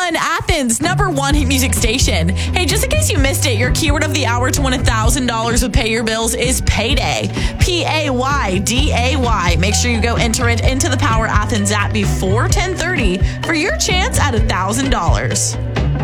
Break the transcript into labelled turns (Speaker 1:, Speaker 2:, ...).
Speaker 1: 1, Athens, number 1 hit music station. Hey, just in case you missed it, your keyword of the hour to win $1,000 with Pay Your Bills is payday. Payday. Make sure you go enter it into the Power Athens app before 10:30 for your chance at $1,000.